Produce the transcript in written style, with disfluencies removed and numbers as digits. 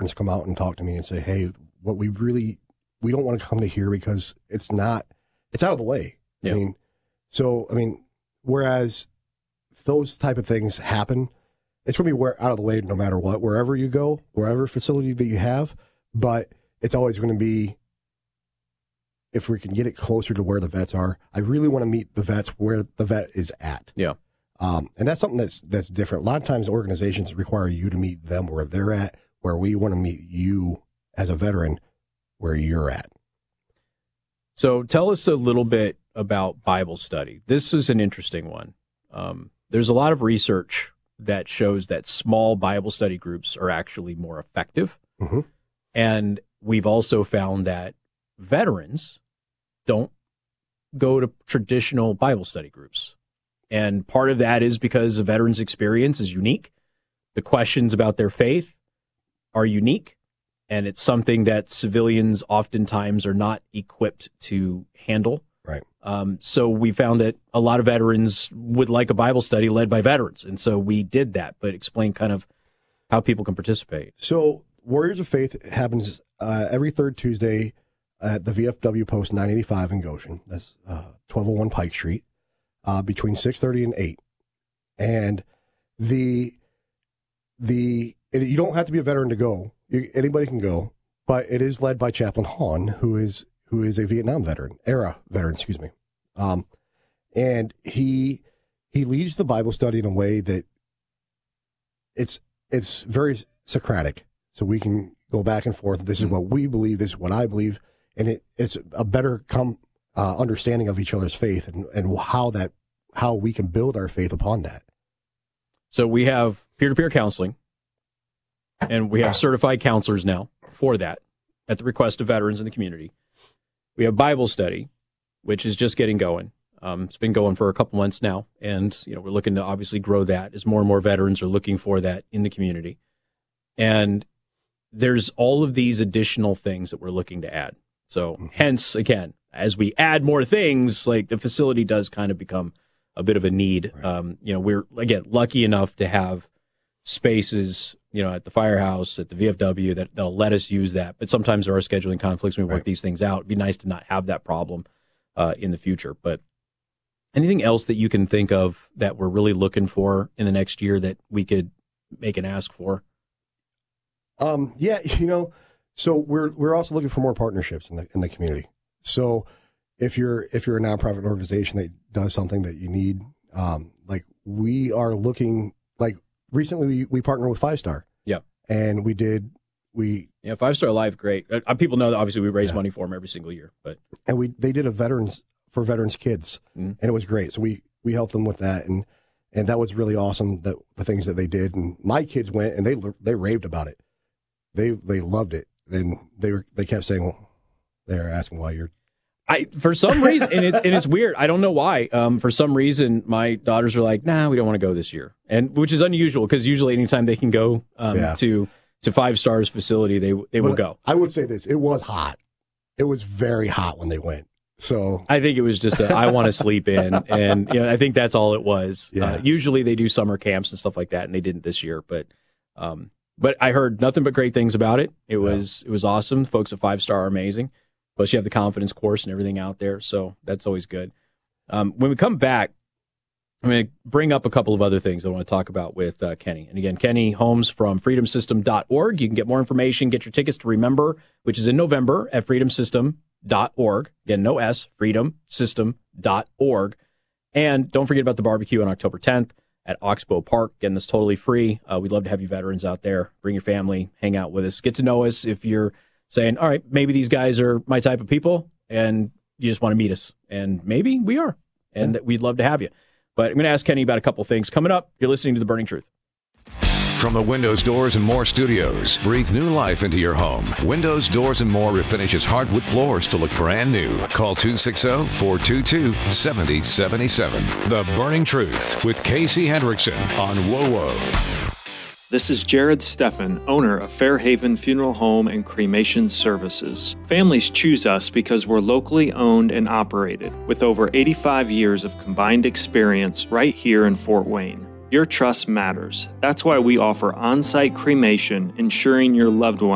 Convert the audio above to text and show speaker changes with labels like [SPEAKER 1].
[SPEAKER 1] veterans come out and talk to me and say, hey, what we don't want to come to here because it's out of the way.
[SPEAKER 2] Yeah.
[SPEAKER 1] Whereas those type of things happen, it's going to be out of the way no matter what, wherever you go, wherever facility that you have, but it's always going to be, if we can get it closer to where the vets are. I really want to meet the vets where the vet is at.
[SPEAKER 2] Yeah.
[SPEAKER 1] And that's something that's different. A lot of times organizations require you to meet them where they're at, where we want to meet you as a veteran where you're at.
[SPEAKER 2] So tell us a little bit about Bible study. This is an interesting one. There's a lot of research that shows that small Bible study groups are actually more effective.
[SPEAKER 1] Mm-hmm.
[SPEAKER 2] And we've also found that veterans don't go to traditional Bible study groups. And part of that is because a veteran's experience is unique. The questions about their faith are unique. And it's something that civilians oftentimes are not equipped to handle.
[SPEAKER 1] Right.
[SPEAKER 2] So we found that a lot of veterans would like a Bible study led by veterans. And so we did that, but explain kind of how people can participate.
[SPEAKER 1] So Warriors of Faith happens every third Tuesday at the VFW Post 985 in Goshen. That's 1201 Pike Street, between 6:30 and 8. And you don't have to be a veteran to go. Anybody can go, but it is led by Chaplain Hahn, who is a Vietnam era veteran, excuse me. And he leads the Bible study in a way that it's very Socratic. So we can go back and forth. This is what we believe. This is what I believe. And it's a better understanding of each other's faith and how we can build our faith upon that.
[SPEAKER 2] So we have peer-to-peer counseling, and we have certified counselors now for that at the request of veterans in the community. We have Bible study, which is just getting going. It's been going for a couple months now, and we're looking to obviously grow that as more and more veterans are looking for that in the community. And there's all of these additional things that we're looking to add. So hence, again, as we add more things, like the facility does kind of become a bit of a need. Right. We're, again, lucky enough to have spaces, at the firehouse, at the VFW, that'll let us use that. But sometimes there are scheduling conflicts when we work these things out. It'd be nice to not have that problem in the future. But anything else that you can think of that we're really looking for in the next year that we could make an ask for?
[SPEAKER 1] So we're also looking for more partnerships in the community. So if you're a nonprofit organization that does something that you need, we are looking, recently we partnered with 5 Star.
[SPEAKER 2] Yeah.
[SPEAKER 1] And
[SPEAKER 2] 5 Star Life, great. People know that obviously we raise money for them every single year,
[SPEAKER 1] and they did a veterans kids, and it was great. So we helped them with that, and that was really awesome. The things that they did, and my kids went and they raved about it. They loved it, and they kept saying, well, they were asking why you're.
[SPEAKER 2] For some reason, and it's weird. I don't know why. For some reason, my daughters are like, "Nah, we don't want to go this year," and which is unusual because usually anytime they can go to 5 Stars facility, they will go.
[SPEAKER 1] I would say this: it was hot. It was very hot when they went. So I
[SPEAKER 2] think it was just I want to sleep in, and I think that's all it was.
[SPEAKER 1] Yeah.
[SPEAKER 2] Usually they do summer camps and stuff like that, and they didn't this year. But I heard nothing but great things about it. It was awesome. Folks at 5 Star are amazing. Plus, you have the confidence course and everything out there, so that's always good. When we come back, I'm going to bring up a couple of other things I want to talk about with Kenny. And again, Kenny Holmes from freedomsystem.org. You can get more information, get your tickets to Remember, which is in November at freedomsystem.org. Again, no S, freedomsystem.org. And don't forget about the barbecue on October 10th at Oxbow Park. Again, that's totally free. We'd love to have you veterans out there. Bring your family, hang out with us, get to know us if you're saying, all right, maybe these guys are my type of people, and you just want to meet us. And maybe we are, and we'd love to have you. But I'm going to ask Kenny about a couple things. Coming up, you're listening to The Burning Truth.
[SPEAKER 3] From the Windows, Doors, and More studios, breathe new life into your home. Windows, Doors, and More refinishes hardwood floors to look brand new. Call 260-422-7077. The Burning Truth with Casey Hendrickson on WOWO.
[SPEAKER 4] This is Jared Steffen, owner of Fairhaven Funeral Home and Cremation Services. Families choose us because we're locally owned and operated, with over 85 years of combined experience right here in Fort Wayne. Your trust matters. That's why we offer on-site cremation, ensuring your loved one